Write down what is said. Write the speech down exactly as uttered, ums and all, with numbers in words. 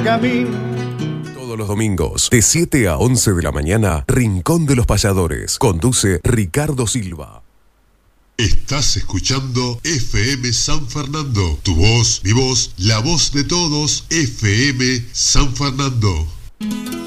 camino. Todos los domingos, de siete a once de la mañana, Rincón de los Payadores. Conduce Ricardo Silva. Estás escuchando F M San Fernando. Tu voz, mi voz, la voz de todos. F M San Fernando.